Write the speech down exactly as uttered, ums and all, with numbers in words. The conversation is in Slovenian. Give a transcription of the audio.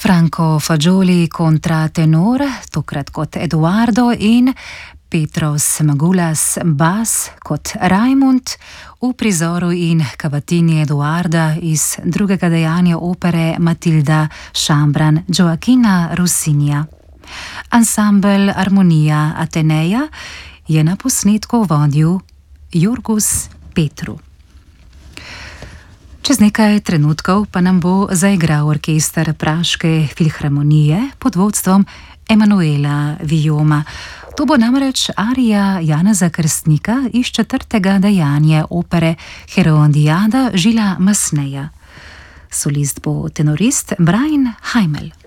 Franco Fagioli kontra tenor, tokrat kot Eduardo, in Petros Magulas bas kot Raimund v prizoru in kavatini Eduarda iz drugega dejanja opere Matilda Šambran Gioachina Rossinija. Ansambel Armonija Ateneja je na posnetku vodil Jorgos Petru. Čez nekaj trenutkov pa nam bo zaigral orkester Praške filharmonije pod vodstvom Emanuela Vijoma. To bo namreč arija Janeza Krstnika iz četrtega dejanja opere Herodia Žila Masneja. Solist bo tenorist Brian Heimel.